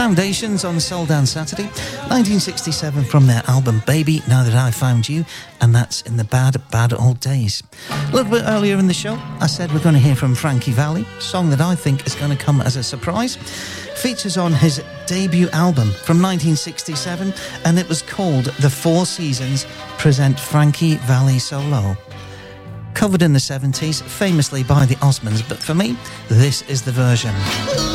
Foundations on Soul Dance Saturday, 1967, from their album Baby, Now That I Found You, and that's in the bad old days. A little bit earlier in the show, I said we're going to hear from Frankie Valli, a song that I think is going to come as a surprise. Features on his debut album from 1967, and it was called The Four Seasons Present Frankie Valli Solo. Covered in the 70s, famously by the Osmonds, but for me, this is the version.